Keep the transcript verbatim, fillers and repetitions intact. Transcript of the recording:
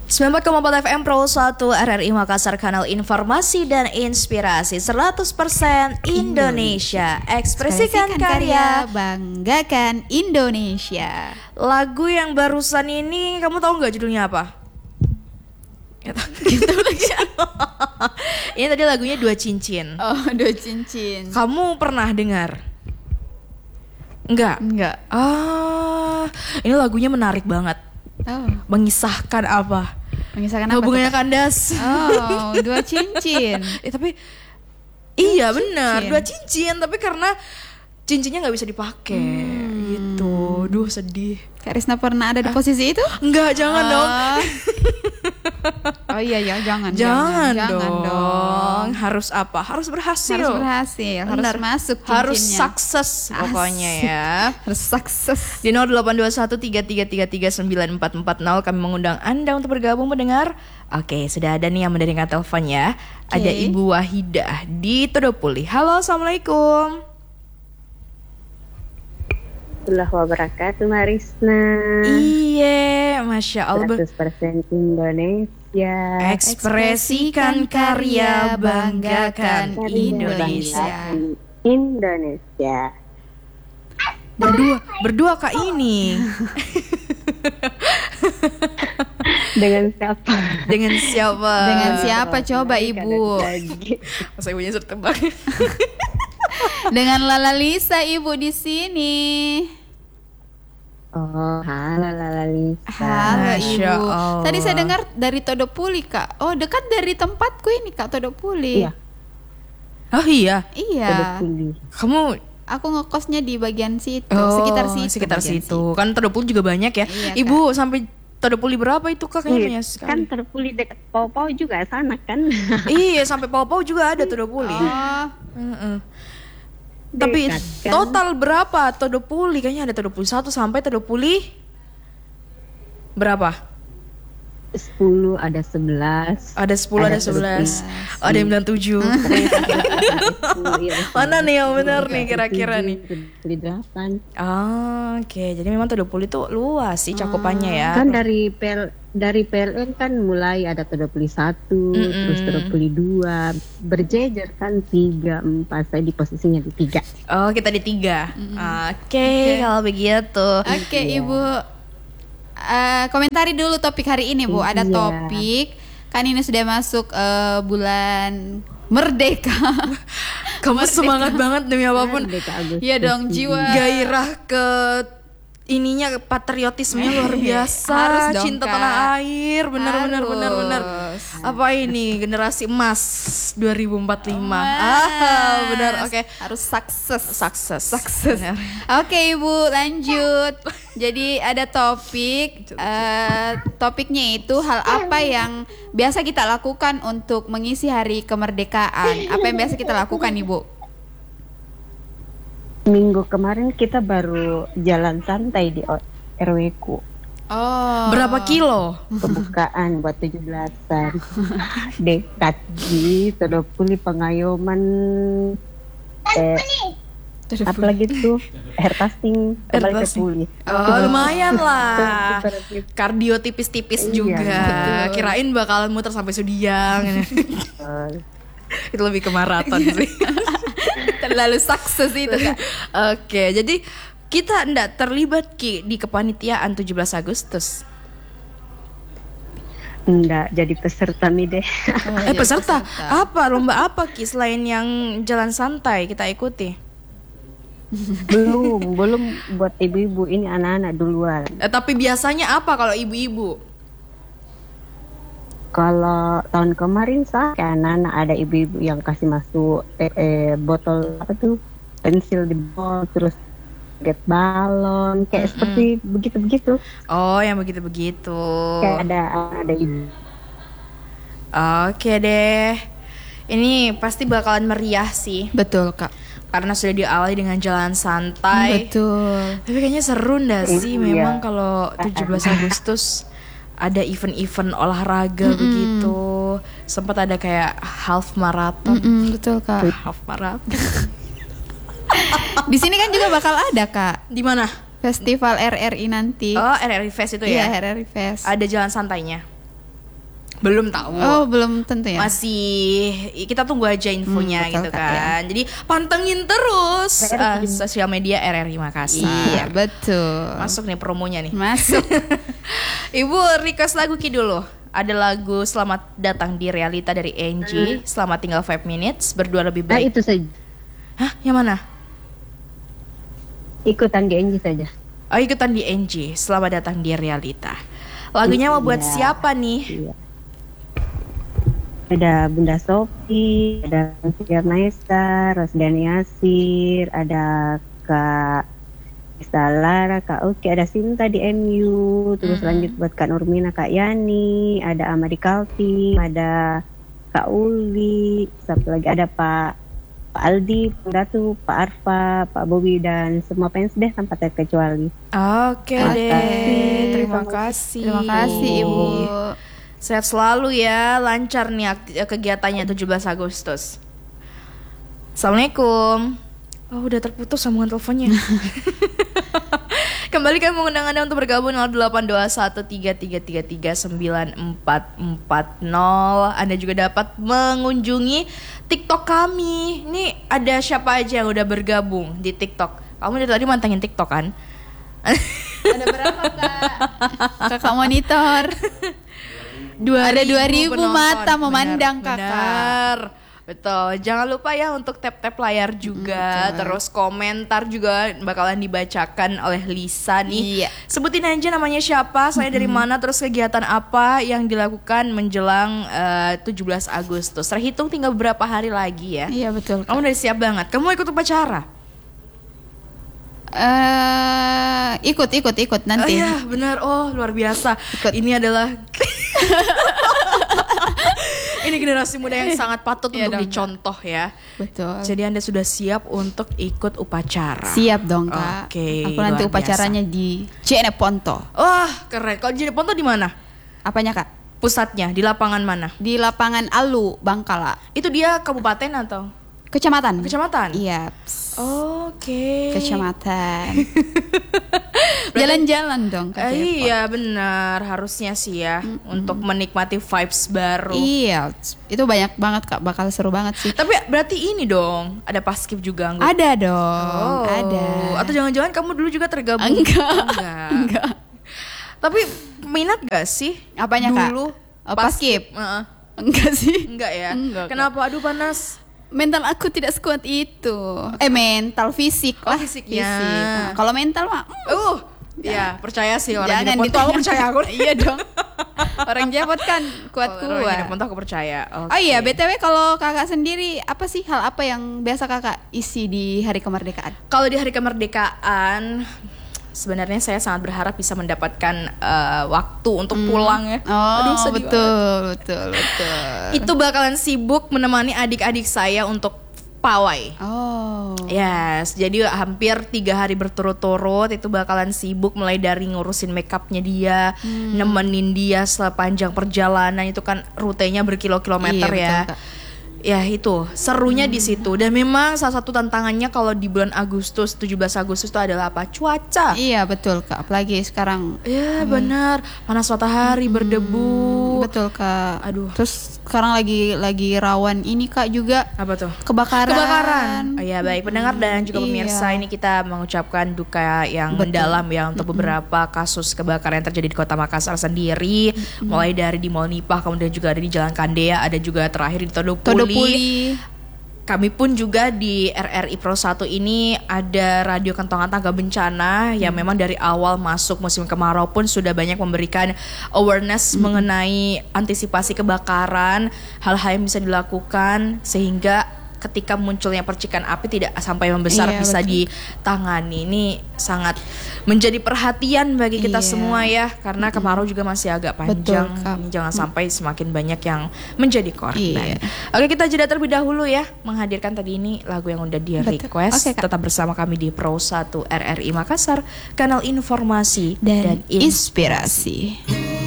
sembilan puluh empat koma empat F M Pro satu R R I Makassar, kanal informasi dan inspirasi seratus persen Indonesia. Ekspresikan karya, banggakan Indonesia. Lagu yang barusan ini kamu tahu nggak judulnya apa? Gitu lagi. Ini tadi lagunya Dua Cincin. Oh, Dua Cincin. Kamu pernah dengar? Enggak? Enggak. Ah, ini lagunya menarik banget. Oh. Mengisahkan apa? Mengisahkan apa? Hubungannya kandas. Oh, dua cincin. eh tapi iya Dua benar, cincin. dua cincin, tapi karena cincinnya nggak bisa dipakai Hmm. gitu. Duh, sedih. Kak Risna pernah ada di posisi itu? Enggak, jangan Oh. dong. Oh iya ya, jangan, Jangan, jangan, dong. dong. Harus apa? Harus berhasil. Harus berhasil, harus Benar. masuk cincinnya. Harus sukses pokoknya ya. Harus sukses. Di nol delapan dua satu tiga tiga tiga tiga sembilan empat empat nol kami mengundang Anda untuk bergabung mendengar. Oke, sudah ada nih yang mendengarkan teleponnya. Oke. Ada Ibu Wahidah di Todopuli. Halo, Assalamualaikum. Warahmatullahi wabarakatuh, Marisna. Iya, Masya Allah. seratus persen Indonesia. Ekspresikan karya, banggakan Indonesia. Banggakan Indonesia. Berdua, berdua kak ini. Dengan siapa? Dengan siapa? Dengan siapa coba Ibu? Masa ibunya suruh tebak. Dengan Lala Lisa Ibu di sini. Oh, halo Lala Lisa. Halo Masya Ibu. Allah. Tadi saya dengar dari Todopuli Kak. Oh, dekat dari tempatku ini Kak, Todopuli. Iya. Oh iya, Iya. Todopuli. kamu Aku ngekosnya di bagian situ, oh, sekitar situ. sekitar bagian situ. Kan Todopuli juga banyak ya. Iya, Ibu sampai Todopuli berapa itu kak? Kayaknya banyak Iya, sekali. kan Todopuli dekat Pau-Pau juga sana kan. Iya, sampai Pau-Pau juga ada Todopuli. Oh, Heeh. Tapi Dekat, kan? total berapa Todopuli? Kayaknya ada Todopuli satu sampai Todopuli berapa? sepuluh, ada sebelas. Ada sepuluh, ada Ada sebelas, sebelas. ada yang bilang tujuh. Iya, Mana nih yang benar nih kira-kira nih? Todopuli delapan. Ah, oke. Jadi memang Todopuli itu luas sih cakupannya ya. Kan dari P L dari P L N kan mulai ada Todopuli satu, Mm-mm. terus Todopuli dua, berjejer kan tiga, empat. Saya di posisinya di tiga. Oh, kita di tiga. Oke, kalau begitu. Oke Ibu. Eh, komentari dulu topik hari ini Bu. Ada Iya. topik. Kan ini sudah masuk eh, bulan Merdeka. Kamu semangat banget demi apapun. Merdeka Agustus. Iya dong, jiwa. Gairah ke ininya patriotismenya luar biasa. Harus dong, Cinta Kak. tanah air, benar benar benar benar. Harus. Apa ini generasi emas dua ribu empat puluh lima. Mas. Ah, benar. Oke. Harus sukses. Sukses. Sukses. Benar. Oke Ibu, lanjut. Jadi ada topik, eh, topiknya itu hal apa yang biasa kita lakukan untuk mengisi hari kemerdekaan. Apa yang biasa kita lakukan Ibu? Minggu kemarin kita baru jalan santai di O- R W ku. Oh. Berapa kilo? Pembukaan buat tujuh belasan. Dekat di Todopuli Pengayoman. Eh, apa lagi tuh? Air tasting kembali ke tasting. Puli. Oh, lumayan lah. Kardio tipis-tipis Iya, juga. betul. Kirain bakalan muter sampai Sudiang. Eh, Itu lebih ke maraton sih. Terlalu sukses itu Kak. Oke, jadi kita ndak terlibat Ki di kepanitiaan tujuh belas Agustus. Enggak, jadi peserta nih deh. Oh, eh jadi peserta, apa lomba apa Ki selain yang jalan santai kita ikuti? belum, belum buat ibu-ibu, ini anak-anak duluan. Eh, tapi biasanya apa kalau ibu-ibu? Kalau tahun kemarin saya kayak anak-anak ada ibu-ibu yang kasih masuk eh, eh, botol apa tuh pensil di botol, terus get balon kayak Mm-mm. seperti begitu-begitu. Oh, yang begitu-begitu. Kayak ada ada ibu. Oke deh. Ini pasti bakalan meriah sih Betul Kak. karena sudah diawali dengan jalan santai. Betul. Tapi kayaknya seru ndak sih Iya. memang kalau tujuh belas Agustus ada event-event olahraga begitu. Sempat ada kayak half marathon. Mm-mm, betul Kak. Half marathon. Di sini kan juga bakal ada Kak Di mana? festival R R I nanti. Oh, R R I Fest itu Iya, ya. R R I Fest. Ada jalan santainya. Belum tahu. Oh, belum tentu ya. Masih kita tunggu aja infonya Hmm, betul, gitu Kak, ya. kan. Jadi pantengin terus uh, sosial media R R I Makassar. Iya, betul. Masuk nih promonya nih. Masuk. Ibu request lagu Ki dulu. Ada lagu Selamat Datang di Realita dari Angie. Hmm. Selamat tinggal five minutes. Berdua lebih Nah baik. itu saja. Hah? Yang mana? Ikutan di Angie saja. Oh, ikutan di Angie. Selamat datang di Realita. Lagunya mau buat Iya. siapa nih? Iya. Ada Bunda Sofi, ada Fiar Naisa, Rosdani Yasir, ada Kak Isa Lara, Kak Oki, ada Sinta di M U, terus Mhm. lanjut buat Kak Nurmina, Kak Yani, ada Amadi Kalti, ada Kak Uli, satu lagi ada Pak Pak Aldi, Pak Datu, Pak Arfa, Pak Bobi, dan semua fans deh tanpa terkecuali. Oke Terima deh. kasih. Terima kasih. Terima kasih Ibu. Sehat selalu ya, lancar nih akti- kegiatannya tujuh belas Agustus. Assalamualaikum. Oh, udah terputus sambungan teleponnya. Kembali kami mengundang Anda untuk bergabung nol delapan dua satu tiga tiga tiga tiga sembilan empat empat nol. Anda juga dapat mengunjungi TikTok kami. Ini ada siapa aja yang udah bergabung di TikTok? Kamu dari tadi mantengin TikTok kan? Ada berapa, Kak? Kakak monitor. dua Ada dua ribu penonton. mata memandang, Benar, Kakak. benar. Betul, jangan lupa ya untuk tap-tap layar juga. Betul. Terus komentar juga bakalan dibacakan oleh Lisa nih. Iya. Sebutin aja namanya siapa, saya dari mana, terus kegiatan apa yang dilakukan menjelang eh, tujuh belas Agustus. Terhitung tinggal beberapa hari lagi ya. Iya, betul. Kamu udah siap banget. Kamu mau ikut upacara? Eh, ikut ikut ikut Oh nanti. iya, benar. Oh, luar biasa. Ikut. Ini adalah ini generasi muda yang sangat patut Iya untuk dong, dicontoh ya. Betul. Jadi Anda sudah siap untuk ikut upacara? Siap dong, Kak. Oke, Aku nanti luar upacaranya di C N Ponto. Wah, keren. Kalau jadi Ponto di mana? Apanya, Kak? Pusatnya di lapangan mana? Di lapangan Alu, Bangkala. Itu dia kabupaten atau Kecamatan. kecamatan? Iya. Oke. Kecamatan. Jalan-jalan dong ke Eh, Depok. iya benar, harusnya sih ya untuk menikmati vibes baru. Iya, itu banyak banget, Kak, bakal seru banget sih. Tapi berarti ini dong, ada paskib juga anggota. Ada dong, Oh, ada. Atau jangan-jangan kamu dulu juga tergabung? Enggak. Enggak. Enggak. Tapi minat gak sih? Apanya, Kak? Dulu Oh, paskib? Heeh. Enggak sih. Enggak ya? Enggak, Kak. Kenapa? Aduh panas. Mental aku tidak sekuat itu. Eh, mental fisik Oh, lah. fisiknya. Fisik. Nah, kalau mental mah mm, Uh, ya percaya sih orang jangan di Ponto aku ditanya. percaya aku. Iya dong. Orang Jepot kan Orang di kuat-kuat. Ponto aku percaya. Oh iya, Oke. B T W kalau kakak sendiri apa sih hal apa yang biasa kakak isi di hari kemerdekaan? Kalau di hari kemerdekaan sebenarnya saya sangat berharap bisa mendapatkan eh, waktu untuk pulang ya. Oh, Aduh, sedih betul, betul, betul. Itu bakalan sibuk menemani adik-adik saya untuk pawai. Oh. Yes, jadi hampir tiga hari berturut-turut itu bakalan sibuk mulai dari ngurusin makeupnya dia, Hmm. nemenin dia sepanjang perjalanan itu kan rutenya berkilo-kilometer Iya, ya. betul, Kak. Ya itu serunya di situ dan memang salah satu tantangannya kalau di bulan Agustus tujuh belas Agustus itu adalah apa? Cuaca. Iya betul, Kak. Apalagi sekarang. Ya benar, panas matahari berdebu. Betul, Kak. Aduh. Terus sekarang lagi lagi rawan ini, Kak, juga Apa tuh? kebakaran. Kebakaran. Oh ya baik pendengar dan juga Iya. pemirsa, ini kita mengucapkan duka yang Betul. mendalam ya untuk beberapa kasus kebakaran yang terjadi di Kota Makassar sendiri, mulai dari di Mall Nipah, kemudian juga ada di Jalan Kandea, ada juga terakhir di Todopuli. Todopuli. Kami pun juga di R R I Pro satu ini ada radio kentongan tangga bencana yang memang dari awal masuk musim kemarau pun sudah banyak memberikan awareness mengenai antisipasi kebakaran, hal-hal yang bisa dilakukan sehingga ketika munculnya percikan api tidak sampai membesar Iya, bisa betul. ditangani. Ini sangat menjadi perhatian bagi kita Iya. semua ya, karena kemarau juga masih agak panjang. Betul, Kak. Ini jangan sampai semakin banyak yang menjadi korban. Iya. Oke, kita jeda terlebih dahulu ya, menghadirkan tadi ini lagu yang udah di Betul. request. Oke, Kak. Tetap bersama kami di Pro satu R R I Makassar, kanal informasi Dan, dan, inspirasi. inspirasi.